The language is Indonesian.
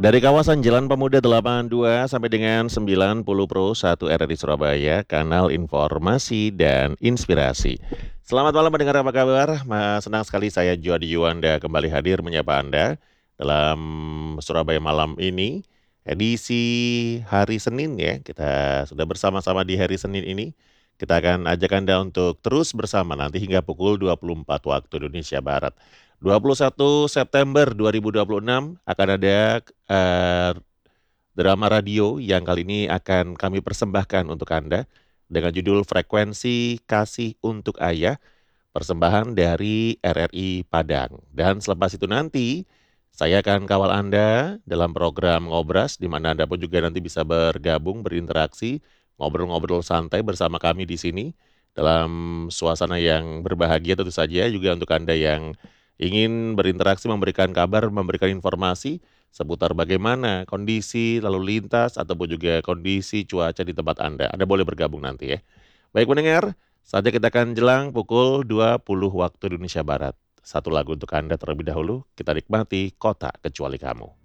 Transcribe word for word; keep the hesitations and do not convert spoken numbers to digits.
Dari kawasan Jalan Pemuda delapan puluh dua sampai dengan sembilan puluh Pro satu R R I Surabaya, kanal informasi dan inspirasi. Selamat malam pendengar, apa kabar? Ma senang sekali saya Juadi Yuwanda kembali hadir menyapa Anda dalam Surabaya malam ini, edisi hari Senin ya. Kita sudah bersama-sama di hari Senin ini. Kita akan ajak Anda untuk terus bersama nanti hingga pukul dua puluh empat waktu Indonesia Barat. dua puluh satu September dua ribu dua puluh enam akan ada eh, drama radio yang kali ini akan kami persembahkan untuk Anda dengan judul Frekuensi Kasih untuk Ayah, persembahan dari R R I Padang. Dan selepas itu nanti saya akan kawal Anda dalam program Ngobras, di mana Anda pun juga nanti bisa bergabung, berinteraksi, ngobrol-ngobrol santai bersama kami di sini dalam suasana yang berbahagia tentu saja, juga untuk Anda yang ingin berinteraksi, memberikan kabar, memberikan informasi seputar bagaimana kondisi lalu lintas ataupun juga kondisi cuaca di tempat Anda. Anda boleh bergabung nanti ya. Baik pendengar, saatnya kita akan jelang pukul dua puluh waktu Indonesia Barat. Satu lagu untuk Anda terlebih dahulu, kita nikmati Kota Kecuali Kamu.